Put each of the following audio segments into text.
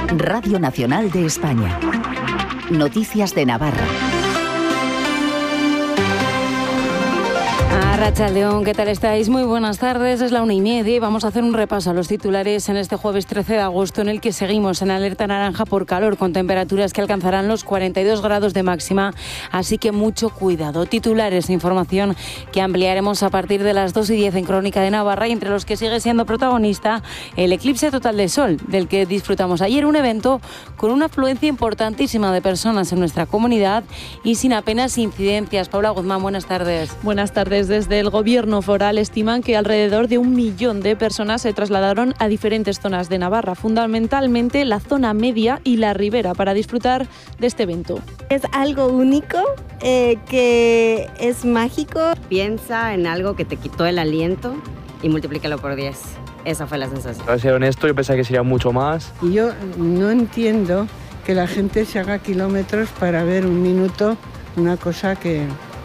Radio Nacional de España. Noticias de Navarra. Arratsaldeon, ¿qué tal estáis? Muy buenas tardes, es la 1:30 y vamos a hacer un repaso a los titulares en este jueves 13 de agosto en el que seguimos en alerta naranja por calor con temperaturas que alcanzarán los 42 grados de máxima, así que mucho cuidado. Titulares e información que ampliaremos a partir de las 2:10 en Crónica de Navarra y entre los que sigue siendo protagonista el eclipse total de sol del que disfrutamos ayer, un evento con una afluencia importantísima de personas en nuestra comunidad y sin apenas incidencias. Paula Guzmán, buenas tardes. Buenas tardes. Desde el Gobierno foral estiman que alrededor de 1 millón de personas se trasladaron a diferentes zonas de Navarra, fundamentalmente la zona media y la ribera, para disfrutar de este evento. Es algo único, que es mágico. Piensa en algo que te quitó el aliento y multiplícalo por 10. Esa fue la sensación. Para ser honesto, yo pensaba que sería mucho más. Y yo no entiendo que la gente se haga kilómetros para ver un minuto una cosa que...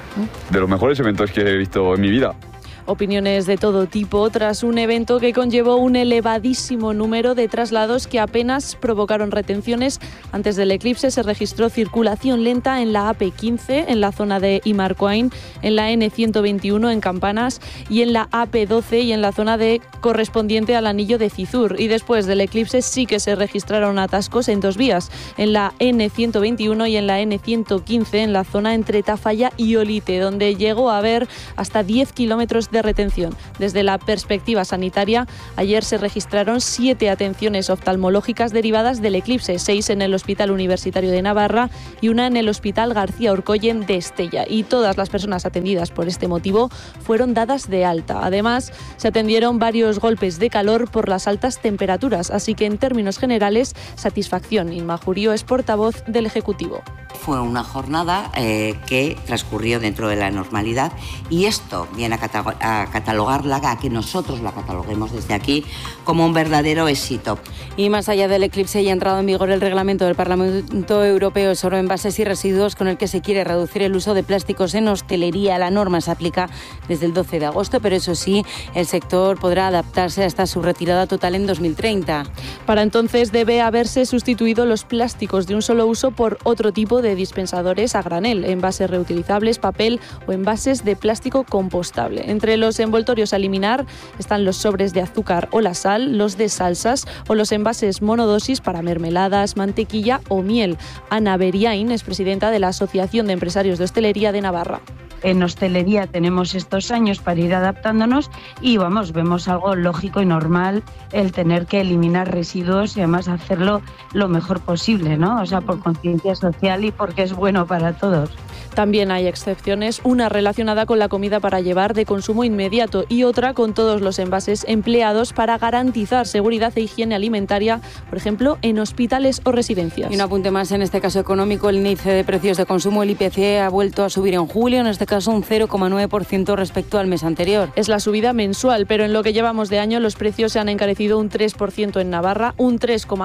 De los mejores eventos que he visto en mi vida. Opiniones de todo tipo tras un evento que conllevó un elevadísimo número de traslados que apenas provocaron retenciones. Antes del eclipse se registró circulación lenta en la AP15, en la zona de Imarcoain, en la N121 en Campanas y en la AP12 y en la zona de correspondiente al anillo de Cizur. Y después del eclipse sí que se registraron atascos en 2 vías, en la N121 y en la N115 en la zona entre Tafalla y Olite, donde llegó a haber hasta 10 kilómetros de retención. Desde la perspectiva sanitaria, ayer se registraron 7 atenciones oftalmológicas derivadas del eclipse, 6 en el Hospital Universitario de Navarra y 1 en el Hospital García Orcoyen de Estella. Y todas las personas atendidas por este motivo fueron dadas de alta. Además, se atendieron varios golpes de calor por las altas temperaturas, así que en términos generales, satisfacción. Inma Jurío es portavoz del Ejecutivo. Fue una jornada que transcurrió dentro de la normalidad y esto viene a catalogarla, a que nosotros la cataloguemos desde aquí como un verdadero éxito. Y más allá del eclipse, ya ha entrado en vigor el reglamento del Parlamento Europeo sobre envases y residuos con el que se quiere reducir el uso de plásticos en hostelería. La norma se aplica desde el 12 de agosto, pero eso sí, el sector podrá adaptarse hasta su retirada total en 2030. Para entonces debe haberse sustituido los plásticos de un solo uso por otro tipo de dispensadores a granel, envases reutilizables, papel o envases de plástico compostable. Entre los envoltorios a eliminar están los sobres de azúcar o la sal, los de salsas o los envases monodosis para mermeladas, mantequilla o miel. Ana Beriain es presidenta de la Asociación de Empresarios de Hostelería de Navarra. En hostelería tenemos estos años para ir adaptándonos y vemos algo lógico y normal el tener que eliminar residuos y además hacerlo lo mejor posible, ¿no? O sea, por conciencia social y porque es bueno para todos. También hay excepciones, una relacionada con la comida para llevar de consumo inmediato y otra con todos los envases empleados para garantizar seguridad e higiene alimentaria, por ejemplo, en hospitales o residencias. Y un apunte más en este caso económico, el índice de precios de consumo, el IPC, ha vuelto a subir en julio, en este caso un 0,9% respecto al mes anterior. Es la subida mensual, pero en lo que llevamos de año los precios se han encarecido un 3% en Navarra, un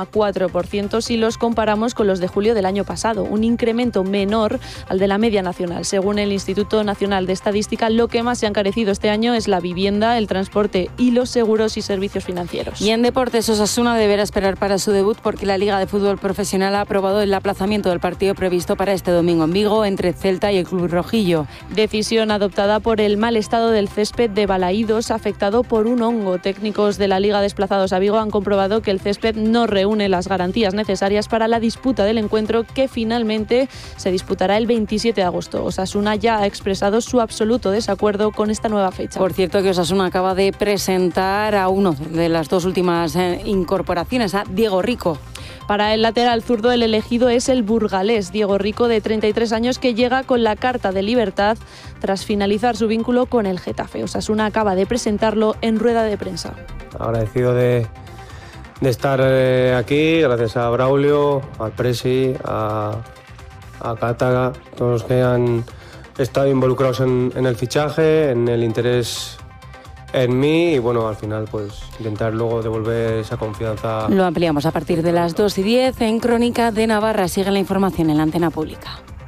3,4% si los comparamos con los de julio del año pasado, un incremento menor al de la media nacional. Según el Instituto Nacional de Estadística, lo que más se ha encarecido este año es la vivienda, el transporte y los seguros y servicios financieros. Y en deportes, Osasuna deberá esperar para su debut porque la Liga de Fútbol Profesional ha aprobado el aplazamiento del partido previsto para este domingo en Vigo entre Celta y el Club Rojillo. Decisión adoptada por el mal estado del césped de Balaídos, afectado por un hongo. Técnicos de la Liga desplazados a Vigo han comprobado que el césped no reúne las garantías necesarias para la disputa del encuentro, que finalmente se disputará el 27 de agosto. Osasuna ya ha expresado su absoluto desacuerdo con esta nueva fecha. Por cierto, que Osasuna acaba de presentar a uno de las 2 últimas incorporaciones, a Diego Rico. Para el lateral zurdo, el elegido es el burgalés Diego Rico, de 33 años, que llega con la carta de libertad tras finalizar su vínculo con el Getafe. Osasuna acaba de presentarlo en rueda de prensa. Agradecido de estar aquí, gracias a Braulio, al Presi, a Cata, todos los que han estado involucrados en el fichaje, en el interés en mí y bueno, al final pues intentar luego devolver esa confianza. Lo ampliamos a partir de las 2:10 en Crónica de Navarra. Sigue la información en la antena pública.